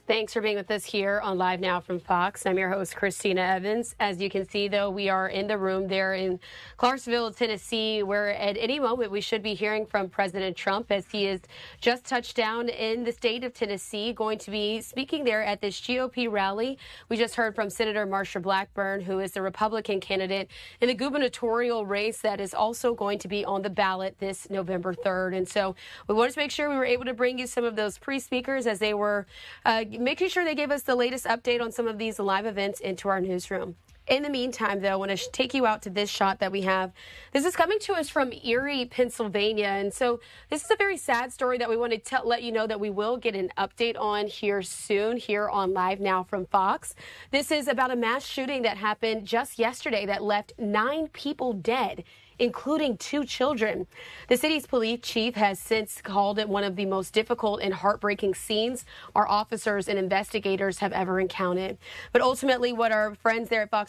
Thanks for being with us here on Live Now from Fox. I'm your host, Christina Evans. As you can see, though, we are in the room there in Clarksville, Tennessee, where at any moment we should be hearing from President Trump as he has just touched down in the state of Tennessee, going to be speaking there at this GOP rally. We just heard from Senator Marsha Blackburn, who is the Republican candidate in the gubernatorial race that is also going to be on the ballot this November 3rd. And so we wanted to make sure we were able to bring you some of those pre-speakers as they were making sure they gave us the latest update on some of these live events into our newsroom. In the meantime, though, I want to take you out to this shot that we have. This is coming to us from Erie, Pennsylvania. And so this is a very sad story that we want to let you know that we will get an update on here soon, here on Live Now from Fox. This is about a mass shooting that happened just yesterday that left 9 people dead, including 2 children. The city's police chief has since called it one of the most difficult and heartbreaking scenes our officers and investigators have ever encountered. But ultimately, what our friends there at Fox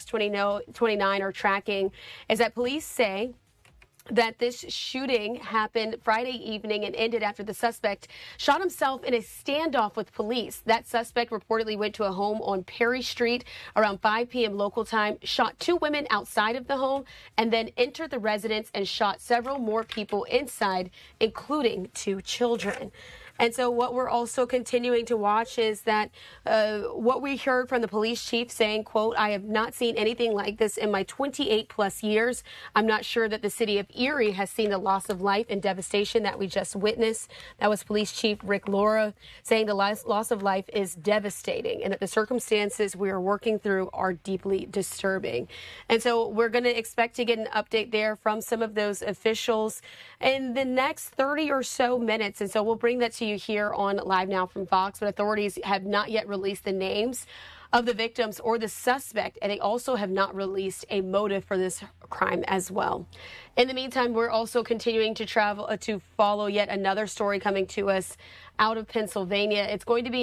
29 are tracking is that police say that this shooting happened Friday evening and ended after the suspect shot himself in a standoff with police. That suspect reportedly went to a home on Perry Street around 5 p.m. local time, shot 2 women outside of the home, and then entered the residence and shot several more people inside, including 2 children. And so what we're also continuing to watch is that what we heard from the police chief saying, quote, "I have not seen anything like this in my 28 plus years. I'm not sure that the city of Erie has seen the loss of life and devastation that we just witnessed." That was Police Chief Rick Laura saying the loss of life is devastating and that the circumstances we are working through are deeply disturbing. And so we're going to expect to get an update there from some of those officials in the next 30 or so minutes. And so we'll bring that to you here on Live Now from Fox, but authorities have not yet released the names of the victims or the suspect, and they also have not released a motive for this crime as well. In the meantime, we're also continuing to follow yet another story coming to us out of Pennsylvania. It's going to be